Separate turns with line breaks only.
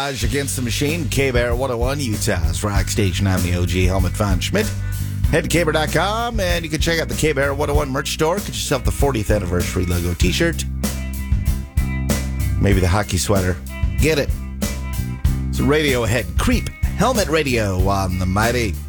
Rage Against the Machine, K-Bear 101, Utah's rock station. I'm the OG Helmet Von Schmidt. Head to kbear.com and you can check out the K-Bear 101 merch store. Get yourself the 40th anniversary logo t-shirt. Maybe the hockey sweater. Get it. It's Radiohead Creep Helmet Radio on the Mighty